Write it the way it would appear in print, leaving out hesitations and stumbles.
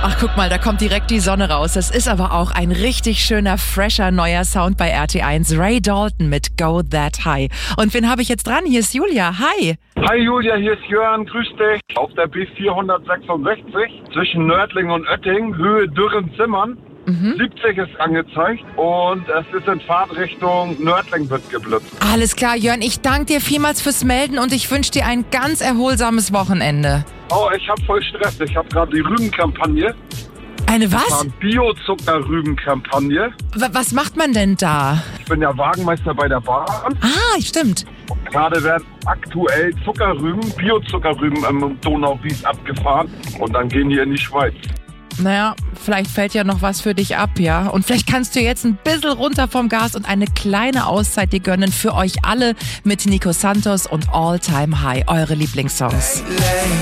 Ach, guck mal, da kommt direkt die Sonne raus. Das ist aber auch ein richtig schöner, fresher, neuer Sound bei RT1. Ray Dalton mit Go That High. Und wen habe ich jetzt dran? Hier ist Julia. Hi. Hi Julia, hier ist Jörn, grüß dich. Auf der B466 zwischen Nördlingen und Oetting, Höhe Dürren-Zimmern. 70 ist angezeigt und es ist in Fahrtrichtung Nördling wird geblitzt. Alles klar, Jörn. Ich danke dir vielmals fürs Melden und ich wünsche dir ein ganz erholsames Wochenende. Oh, ich habe voll Stress. Ich habe gerade die Rübenkampagne. Eine was? Biozucker-Rübenkampagne. Was macht man denn da? Ich bin ja Wagenmeister bei der Bahn. Ah, stimmt. Gerade werden aktuell Biozuckerrüben im Donauwies abgefahren und dann gehen die in die Schweiz. Naja, vielleicht fällt ja noch was für dich ab, ja? Und vielleicht kannst du jetzt ein bisschen runter vom Gas und eine kleine Auszeit dir gönnen für euch alle mit Nico Santos und All Time High, eure Lieblingssongs.